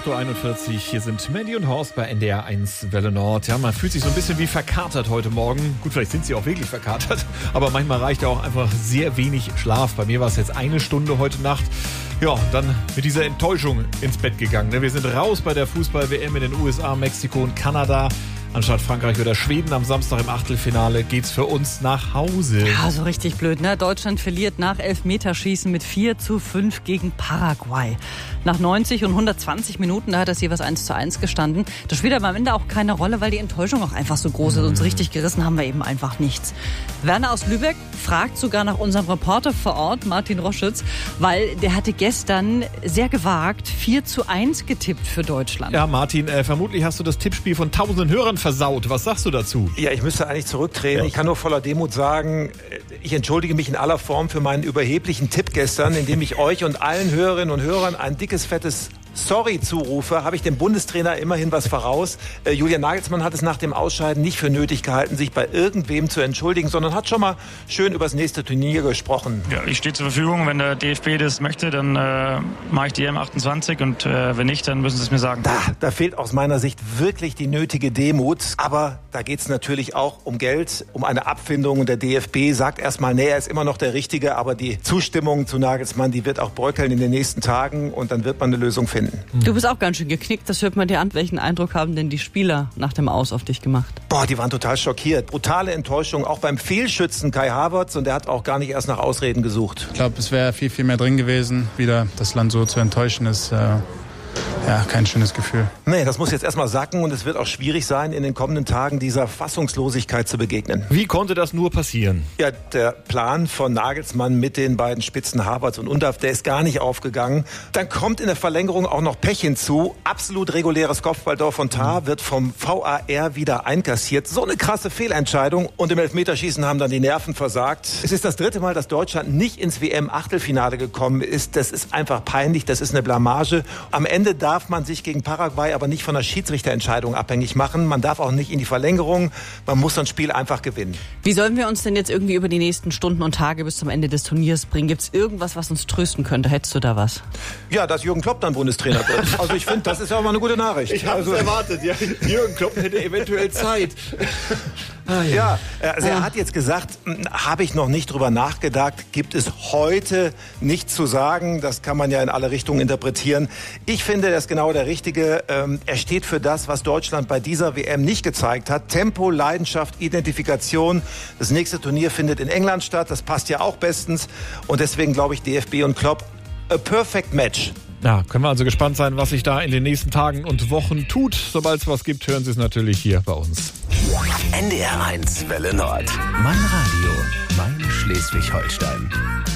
8.41 Uhr. Hier sind Mandy und Horst bei NDR 1 Welle Nord. Ja, man fühlt sich so ein bisschen wie verkatert heute Morgen. Gut, vielleicht sind sie auch wirklich verkatert, aber manchmal reicht ja auch einfach sehr wenig Schlaf. Bei mir war es jetzt 1 Stunde heute Nacht. Ja, dann mit dieser Enttäuschung ins Bett gegangen. Wir sind raus bei der Fußball-WM in den USA, Mexiko und Kanada. Anstatt Frankreich oder Schweden am Samstag im Achtelfinale geht's für uns nach Hause. Ja, so richtig blöd, ne? Deutschland verliert nach Elfmeterschießen mit 4:5 gegen Paraguay. Nach 90 und 120 Minuten, da hat das jeweils 1:1 gestanden. Das spielt aber am Ende auch keine Rolle, weil die Enttäuschung auch einfach so groß ist. Und so richtig gerissen haben wir eben einfach nichts. Werner aus Lübeck fragt sogar nach unserem Reporter vor Ort, Martin Roschütz, weil der hatte gestern sehr gewagt 4:1 getippt für Deutschland. Ja, Martin, vermutlich hast du das Tippspiel von tausenden Hörern versaut. Was sagst du dazu? Ja, ich müsste eigentlich zurücktreten. Ja. Ich kann nur voller Demut sagen, ich entschuldige mich in aller Form für meinen überheblichen Tipp gestern, indem ich euch und allen Hörerinnen und Hörern ein dickes, fettes Sorry zurufe, habe ich dem Bundestrainer immerhin was voraus. Julian Nagelsmann hat es nach dem Ausscheiden nicht für nötig gehalten, sich bei irgendwem zu entschuldigen, sondern hat schon mal schön über das nächste Turnier gesprochen. Ja, ich stehe zur Verfügung. Wenn der DFB das möchte, dann mache ich die M28 und wenn nicht, dann müssen sie es mir sagen. Da fehlt aus meiner Sicht wirklich die nötige Demut. Aber da geht es natürlich auch um Geld, um eine Abfindung. Und der DFB sagt erstmal, nee, er ist immer noch der Richtige. Aber die Zustimmung zu Nagelsmann, die wird auch bröckeln in den nächsten Tagen. Und dann wird man eine Lösung finden. Du bist auch ganz schön geknickt, das hört man dir an. Welchen Eindruck haben denn die Spieler nach dem Aus auf dich gemacht? Die waren total schockiert. Brutale Enttäuschung, auch beim Fehlschützen Kai Havertz. Und der hat auch gar nicht erst nach Ausreden gesucht. Ich glaube, es wäre viel, viel mehr drin gewesen. Wieder das Land so zu enttäuschen ist kein schönes Gefühl. Nee, das muss jetzt erstmal sacken und es wird auch schwierig sein, in den kommenden Tagen dieser Fassungslosigkeit zu begegnen. Wie konnte das nur passieren? Ja, der Plan von Nagelsmann mit den beiden Spitzen Havertz und Undav, der ist gar nicht aufgegangen. Dann kommt in der Verlängerung auch noch Pech hinzu. Absolut reguläres Kopfballtor von Tah wird vom VAR wieder einkassiert. So eine krasse Fehlentscheidung und im Elfmeterschießen haben dann die Nerven versagt. Es ist das 3. Mal, dass Deutschland nicht ins WM-Achtelfinale gekommen ist. Das ist einfach peinlich, das ist eine Blamage. Am Ende darf man sich gegen Paraguay aber nicht von der Schiedsrichterentscheidung abhängig machen. Man darf auch nicht in die Verlängerung. Man muss ein Spiel einfach gewinnen. Wie sollen wir uns denn jetzt irgendwie über die nächsten Stunden und Tage bis zum Ende des Turniers bringen? Gibt es irgendwas, was uns trösten könnte? Hättest du da was? Ja, dass Jürgen Klopp dann Bundestrainer wird. Also ich finde, das ist ja auch mal eine gute Nachricht. Ich habe es erwartet. Ja, Jürgen Klopp hätte eventuell Zeit. Ja, also er hat jetzt gesagt, habe ich noch nicht drüber nachgedacht, gibt es heute nichts zu sagen. Das kann man ja in alle Richtungen interpretieren. Ich finde, das ist genau der Richtige. Er steht für das, was Deutschland bei dieser WM nicht gezeigt hat. Tempo, Leidenschaft, Identifikation. Das nächste Turnier findet in England statt. Das passt ja auch bestens. Und deswegen glaube ich, DFB und Klopp, a perfect match. Ja, können wir also gespannt sein, was sich da in den nächsten Tagen und Wochen tut. Sobald es was gibt, hören Sie es natürlich hier bei uns. NDR 1 Welle Nord. Mein Radio, mein Schleswig-Holstein.